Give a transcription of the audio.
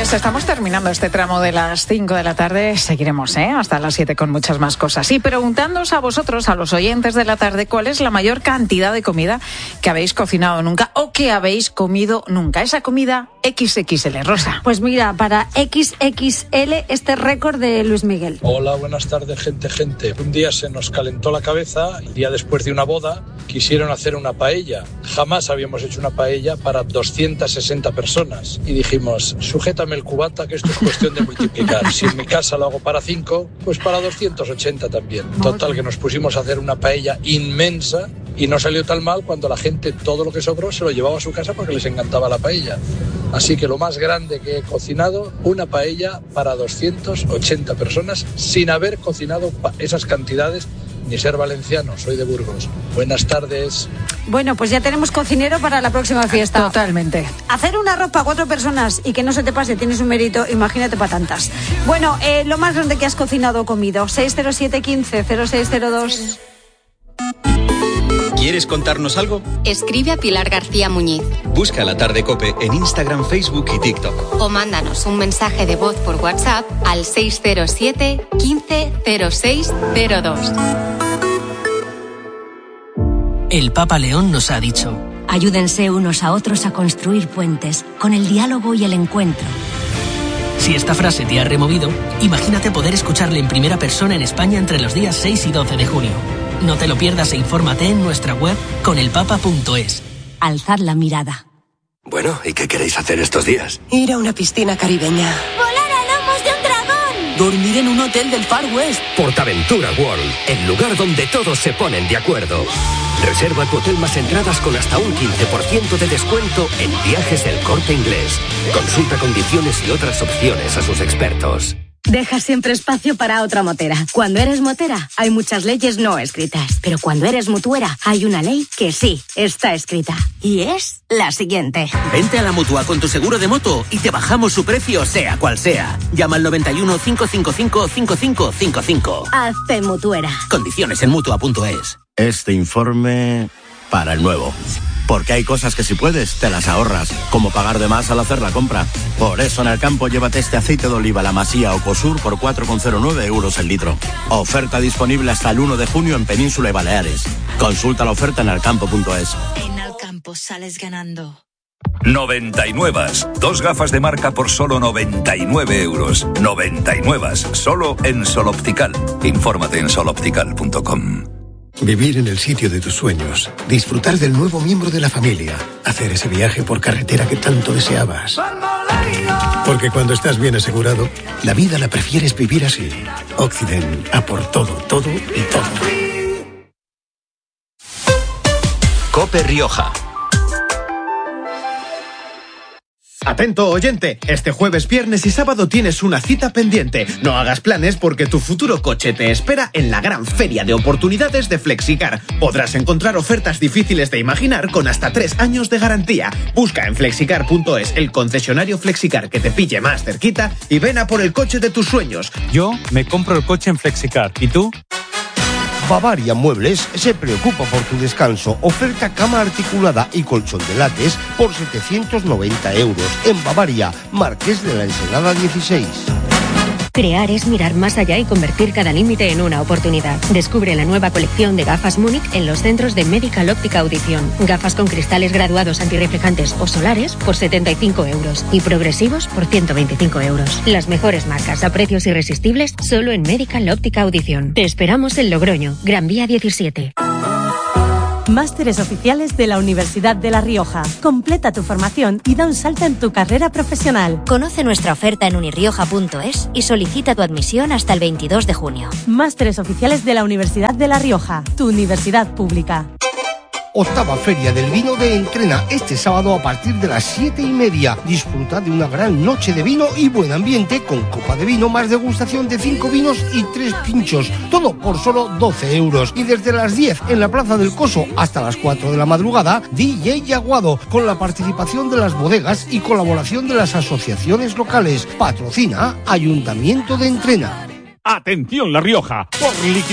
Pues estamos terminando este tramo de las 5 de la tarde. Seguiremos hasta las 7 con muchas más cosas. Y preguntándoos a vosotros, a los oyentes de la tarde, ¿cuál es la mayor cantidad de comida que habéis cocinado nunca o que habéis comido nunca? Esa comida XXL, Rosa. Pues mira, para XXL este récord de Luis Miguel. Hola, buenas tardes, gente. Un día se nos calentó la cabeza, el día después de una boda, quisieron hacer una paella. Jamás habíamos hecho una paella para 260 personas. Y dijimos, sujétame el cubata, que esto es cuestión de multiplicar. Si en mi casa lo hago para 5, pues para 280 también. Total, que nos pusimos a hacer una paella inmensa y no salió tan mal cuando la gente todo lo que sobró se lo llevaba a su casa porque les encantaba la paella. Así que lo más grande que he cocinado, una paella para 280 personas sin haber cocinado esas cantidades ni ser valenciano, soy de Burgos. Buenas tardes. Bueno, pues ya tenemos cocinero para la próxima fiesta. Totalmente. Hacer un arroz para 4 personas y que no se te pase, tienes un mérito, imagínate para tantas. Bueno, lo más grande que has cocinado o comido, 607 15 0602. ¿Quieres contarnos algo? Escribe a Pilar García Muñiz. Busca La Tarde COPE en Instagram, Facebook y TikTok. O mándanos un mensaje de voz por WhatsApp al 607 15 0602. El Papa León nos ha dicho: ayúdense unos a otros a construir puentes con el diálogo y el encuentro. Si esta frase te ha removido, imagínate poder escucharle en primera persona en España entre los días 6 y 12 de junio. No te lo pierdas e infórmate en nuestra web conelpapa.es. Alzad la mirada. Bueno, ¿y qué queréis hacer estos días? Ir a una piscina caribeña. ¡Volar a lomos de un dragón! Dormir en un hotel del Far West. Portaventura World, el lugar donde todos se ponen de acuerdo. Reserva tu hotel más entradas con hasta un 15% de descuento en Viajes del Corte Inglés. Consulta condiciones y otras opciones a sus expertos. Deja siempre espacio para otra motera. Cuando eres motera, hay muchas leyes no escritas. Pero cuando eres mutuera, hay una ley que sí está escrita. Y es la siguiente. Vente a la Mutua con tu seguro de moto y te bajamos su precio, sea cual sea. Llama al 91 555 5555. Hazte mutuera. Condiciones en Mutua.es. Este informe para el nuevo. Porque hay cosas que si puedes, te las ahorras, como pagar de más al hacer la compra. Por eso en Alcampo llévate este aceite de oliva La Masía o Cosur por 4,09 euros el litro. Oferta disponible hasta el 1 de junio en Península y Baleares. Consulta la oferta en alcampo.es. En Alcampo sales ganando. 99. 2 gafas de marca por solo 99 euros. 99. Solo en Sol Optical. Infórmate en soloptical.com. Vivir en el sitio de tus sueños, disfrutar del nuevo miembro de la familia, hacer ese viaje por carretera que tanto deseabas. Porque cuando estás bien asegurado, la vida la prefieres vivir así. Occident, a por todo, todo y todo. COPE Rioja. Atento, oyente, este jueves, viernes y sábado tienes una cita pendiente. No hagas planes porque tu futuro coche te espera en la gran feria de oportunidades de Flexicar. Podrás encontrar ofertas difíciles de imaginar con hasta 3 años de garantía. Busca en flexicar.es el concesionario Flexicar que te pille más cerquita y ven a por el coche de tus sueños. Yo me compro el coche en Flexicar. ¿Y tú? Bavaria Muebles se preocupa por tu descanso. Oferta cama articulada y colchón de látex por 790 euros. En Bavaria, Marqués de la Ensenada 16. Crear es mirar más allá y convertir cada límite en una oportunidad. Descubre la nueva colección de gafas Múnich en los centros de Medical Óptica Audición. Gafas con cristales graduados antirreflejantes o solares por 75 euros y progresivos por 125 euros. Las mejores marcas a precios irresistibles solo en Medical Óptica Audición. Te esperamos en Logroño, Gran Vía 17. Másteres oficiales de la Universidad de La Rioja. Completa tu formación y da un salto en tu carrera profesional. Conoce nuestra oferta en unirrioja.es y solicita tu admisión hasta el 22 de junio. Másteres oficiales de la Universidad de La Rioja, tu universidad pública. Octava Feria del Vino de Entrena, este sábado a partir de las 7:30. Disfruta de una gran noche de vino y buen ambiente con copa de vino, más degustación de 5 vinos y 3 pinchos. Todo por solo 12 euros. Y desde las 10 en la Plaza del Coso hasta las 4 de la madrugada, DJ Aguado, con la participación de las bodegas y colaboración de las asociaciones locales. Patrocina Ayuntamiento de Entrena. Atención La Rioja, por liquidación